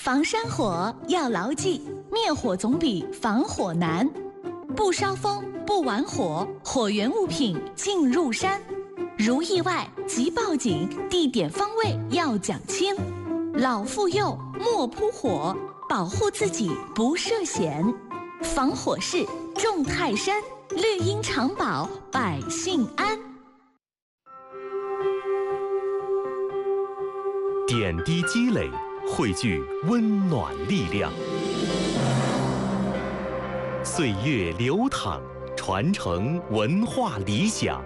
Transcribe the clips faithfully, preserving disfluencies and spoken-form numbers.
防山火要牢记，灭火总比防火难。不烧风，不玩火，火源物品进入山。如意外即报警，地点方位要讲清。老妇幼莫扑火，保护自己不涉险。防火势重泰山，绿荫常保百姓安。 点滴积累，汇聚温暖力量。岁月流淌，传承文化理想。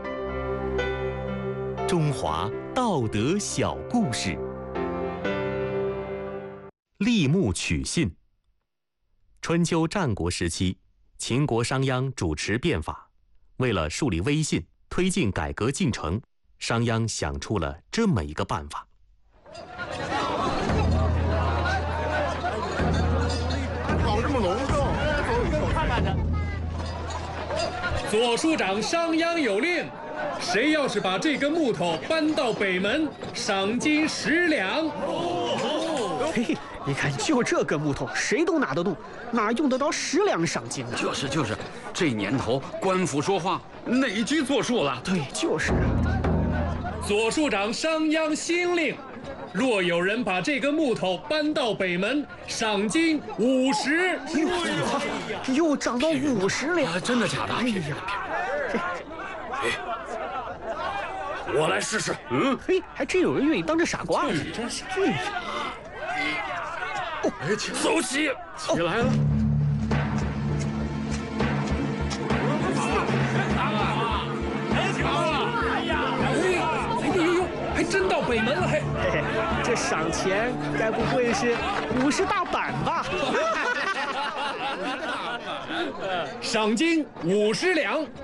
中华道德小故事。立木取信。春秋战国时期，秦国商鞅主持变法，为了树立威信，推进改革进程，商鞅想出了这么一个办法。 搞这么隆重，看看去。 左庶长商鞅有令，谁要是把这根木头搬到北门，赏金十两。 嘿嘿，你看，就这根木头，谁都拿得动，哪用得着十两赏金呢？ 就是就是，这年头官府说话哪句作数了？ 对，就是。 左庶长商鞅新令，若有人把这根木头搬到北门，赏金五十。 又涨到五十两、 啊！真的假的？ 哎呀， 哎，我来试试。 嗯，嘿，还真有人愿意当这傻瓜子， 真是。 哦， 哎，走起，起来了。 真到北门了，嘿！ 嘿嘿，这赏钱该不会是五十大板吧？ 赏金五十两。